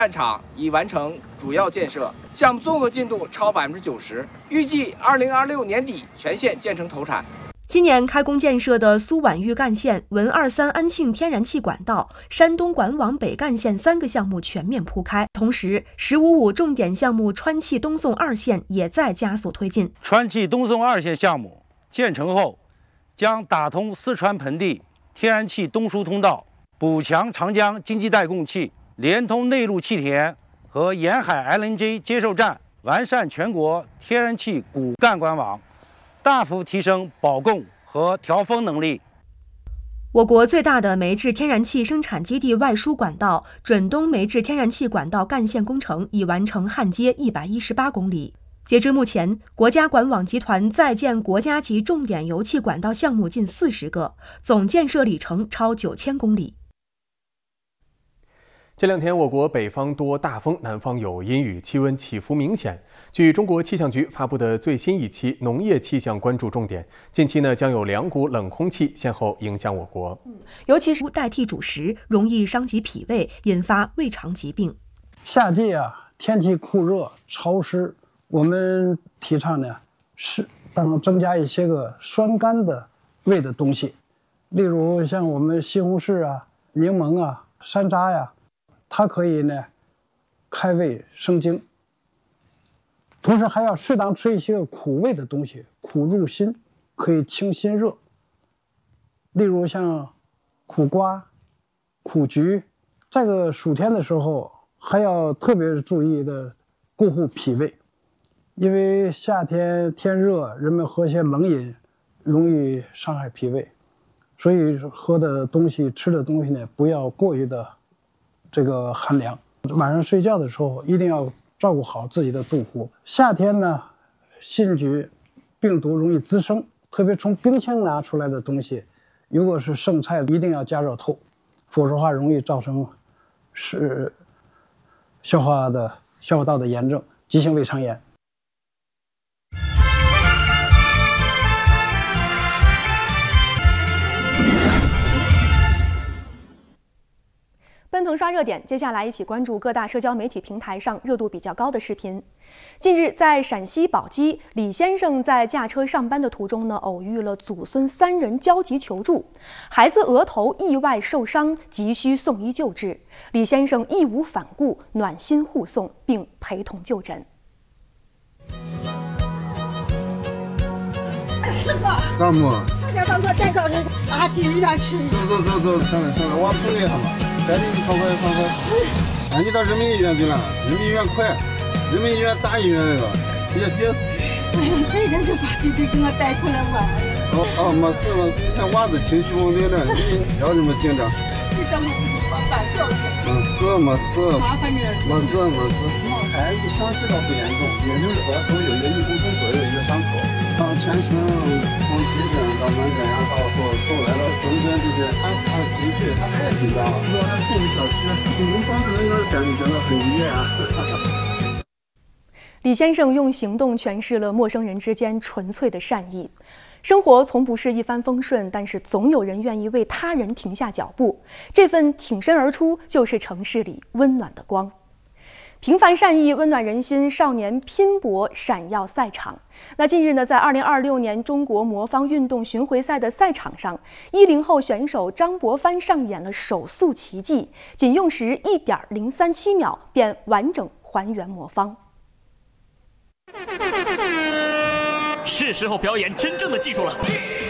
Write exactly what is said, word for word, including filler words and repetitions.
战场已完成主要建设，项目综合进度超百分之九十，预计二零二六年底全线建成投产。 今年开工建设的苏皖豫干线、文二三安庆天然气管道、山东管网北干线三个项目全面铺开，同时“十五五”重点项目川气东送二线也在加速推进。 川气东送二线项目建成后，将打通四川盆地天然气东输通道，补强长江经济带供气，连通内陆气田和沿海 L N G 接受站，完善全国天然气骨干管网，大幅提升保供和调峰能力。 我国最大的煤制天然气生产基地外输管道准东煤制天然气管道干线工程已完成焊接一百一十八公里。截至目前，国家管网集团在建国家级重点油气管道项目近四十个，总建设里程超九千公里。 这两天，我国北方多大风，南方有阴雨，气温起伏明显。据中国气象局发布的最新一期农业气象关注重点，近期呢将有两股冷空气先后影响我国， 尤其是代替主食，容易伤及脾胃，引发胃肠疾病。 夏季啊，天气酷热潮湿，我们提倡呢是当增加一些个酸甘的味的东西，例如像我们西红柿啊、柠檬啊、山楂呀。它可以呢开胃生津，同时还要适当吃一些苦味的东西，苦入心，可以清心热。例如像苦瓜、苦菊，这个暑天的时候还要特别注意的顾护脾胃，因为夏天天热，人们喝些冷饮容易伤害脾胃，所以喝的东西、吃的东西呢不要过于的这个寒凉。晚上睡觉的时候一定要照顾好自己的肚腹。夏天呢，细菌病毒容易滋生，特别从冰箱拿出来的东西，如果是剩菜，一定要加热透，否则的话容易造成是消化的消化道的炎症，急性胃肠炎。 奔腾刷热点，接下来一起关注各大社交媒体平台上热度比较高的视频。近日，在陕西宝鸡，李先生在驾车上班的途中呢，偶遇了祖孙三人焦急求助，孩子额头意外受伤，急需送医救治。李先生义无反顾，暖心护送，并陪同就诊。 师傅， 丈母， 大家把我带到这个啊进医院去。 走走走走，上来上来，我陪陪他们。赶紧快快快快！赶紧到人民医院去了，人民医院快，人民医院大医院那个比较近。 哎呀，所以人就把弟弟给我带出来玩。 哦哦，没事没事，你看娃子情绪稳定了，你不要这么紧张。 你怎么给我办掉去？ 没事没事， 麻烦你了。 没事没事。孩子伤势倒不严重，也就是额头有一个一公分左右一个伤口。到全程从急诊到门诊呀，到后后来到中间这些，他他的情绪他太紧张了，不知道他信不小区，你们当时应该感觉到很愉悦啊。 李先生用行动诠释了陌生人之间纯粹的善意。生活从不是一帆风顺，但是总有人愿意为他人停下脚步，这份挺身而出就是城市里温暖的光。平凡善意温暖人心，少年拼搏闪耀赛场。那近日呢，在二零二六年中国魔方运动巡回赛的赛场上，一零后选手张博帆上演了手速奇迹，仅用时一点零三七秒便完整还原魔方。 是时候表演真正的技术了。